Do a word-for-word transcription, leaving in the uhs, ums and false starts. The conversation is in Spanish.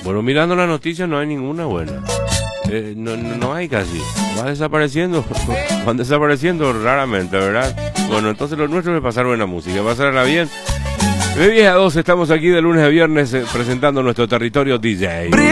Bueno, mirando las noticias no hay ninguna buena. Eh, no, no, no hay casi. Va desapareciendo. Van desapareciendo raramente, ¿verdad? Bueno, entonces lo nuestro es pasar buena música, pasarla bien. De diez a doce estamos aquí de lunes a viernes eh, presentando nuestro territorio D J.